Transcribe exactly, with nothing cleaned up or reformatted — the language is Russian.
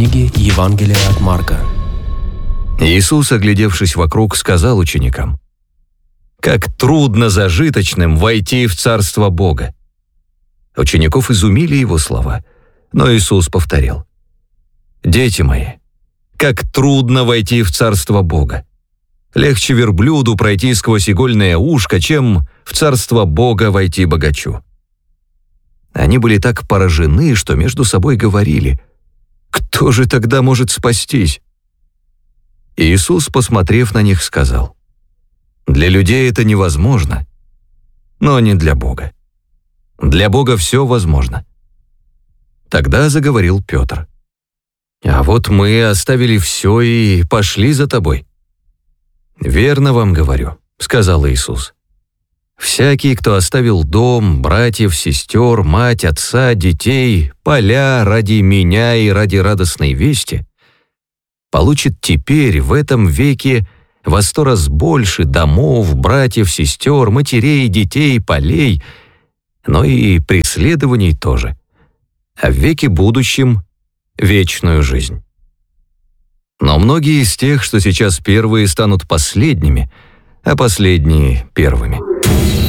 книги Евангелия от Марка. Иисус, оглядевшись вокруг, сказал ученикам: «Как трудно зажиточным войти в Царство Бога!» Учеников изумили его слова, но Иисус повторил: «Дети мои, как трудно войти в Царство Бога! Легче верблюду пройти сквозь игольное ушко, чем в Царство Бога войти богачу». Они были так поражены, что между собой говорили: «Кто же тогда может спастись?» Иисус, посмотрев на них, сказал: «Для людей это невозможно, но не для Бога. Для Бога все возможно». Тогда заговорил Петр: «А вот мы оставили все и пошли за тобой». «Верно вам говорю», — сказал Иисус. «Всякий, кто оставил дом, братьев, сестер, мать, отца, детей, поля ради меня и ради радостной вести, получит теперь, в этом веке, во сто раз больше домов, братьев, сестер, матерей, детей, полей, но и преследований тоже, а в веке будущем — вечную жизнь. Но многие из тех, что сейчас первые, станут последними, а последние — первыми».